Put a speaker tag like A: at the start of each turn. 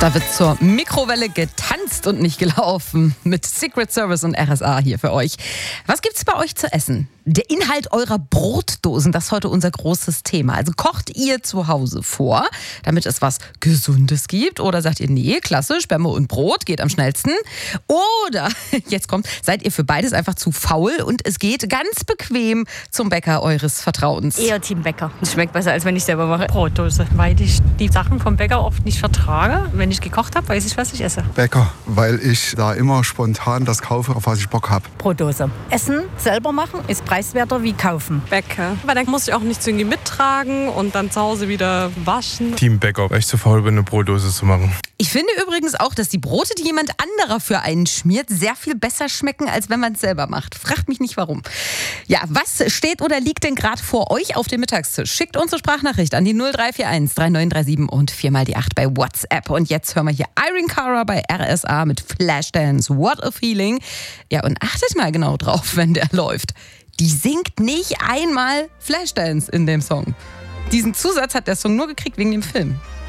A: Da wird zur Mikrowelle getanzt und nicht gelaufen. Mit Secret Service und RSA hier für euch. Was gibt's bei euch zu essen? Der Inhalt eurer Brotdosen, das ist heute unser großes Thema. Also kocht ihr zu Hause vor, damit es was Gesundes gibt? Oder sagt ihr, nee, klassisch, Sperme und Brot geht am schnellsten? Oder, jetzt kommt, seid ihr für beides einfach zu faul und es geht ganz bequem zum Bäcker eures Vertrauens?
B: Eher Team Bäcker. Es schmeckt besser, als wenn ich selber mache. Brotdose, weil ich die Sachen vom Bäcker oft nicht vertrage. Wenn ich gekocht habe, weiß ich, was ich esse.
C: Bäcker, weil ich da immer spontan das kaufe, auf was ich Bock habe.
D: Brotdose. Essen selber machen ist preiswerter wie kaufen.
E: Bäcker, weil dann muss ich auch nichts irgendwie mittragen und dann zu Hause wieder waschen.
F: Team Bäcker, weil ich zu faul bin, eine Brotdose zu machen.
A: Ich finde übrigens auch, dass die Brote, die jemand anderer für einen schmiert, sehr viel besser schmecken, als wenn man es selber macht. Fragt mich nicht, warum. Ja, was steht oder liegt denn gerade vor euch auf dem Mittagstisch? Schickt uns eine Sprachnachricht an die 0341 3937 und 4 mal die 8 bei WhatsApp. Und jetzt hören wir hier Irene Cara bei RSA mit Flashdance. What a Feeling. Ja, und achtet mal genau drauf, wenn der läuft. Die singt nicht einmal Flashdance in dem Song. Diesen Zusatz hat der Song nur gekriegt wegen dem Film.